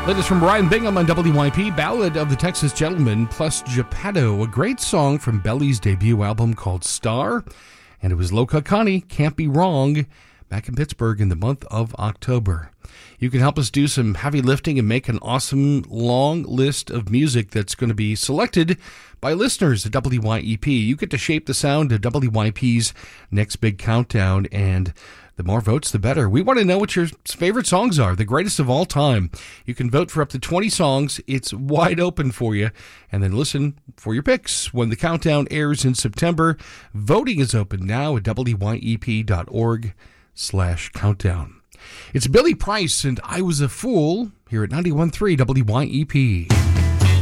Latest from Brian Bingham on WYP, Ballad of the Texas Gentleman plus Geppetto, a great song from Belly's debut album called Star. And it was Loca Connie, Can't Be Wrong, back in Pittsburgh in the month of October. You can help us do some heavy lifting and make an awesome long list of music that's going to be selected by listeners at WYEP. You get to shape the sound of WYP's next big countdown, and the more votes, the better. We want to know what your favorite songs are, the greatest of all time. You can vote for up to 20 songs. It's wide open for you. And then listen for your picks when the countdown airs in September. Voting is open now at wyep.org/countdown. It's Billy Price and I Was a Fool here at 91.3 WYEP.